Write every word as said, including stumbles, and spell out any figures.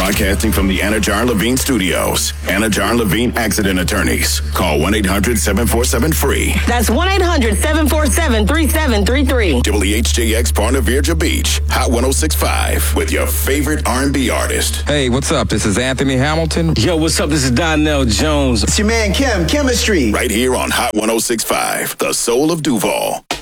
Broadcasting from the Anajar Levine Studios. Anajar Levine Accident Attorneys. Call one eight hundred seven four seven free. That's one eight hundred seven four seven three seven three three. W H J X Parna Virgia Beach. Hot one oh six point five with your favorite R and B artist. Hey, what's up? This is Anthony Hamilton. Yo, what's up? This is Donnell Jones. It's your man Kim, Chemistry. Right here on Hot one oh six point five, the soul of Duval.